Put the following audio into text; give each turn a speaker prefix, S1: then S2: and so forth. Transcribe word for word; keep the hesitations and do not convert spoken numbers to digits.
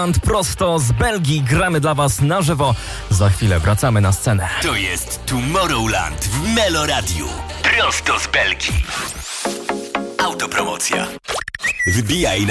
S1: Prosto z Belgii gramy dla Was na żywo. Za chwilę wracamy na scenę.
S2: To jest Tomorrowland w Meloradiu. Prosto z Belgii. Autopromocja. Wbijaj na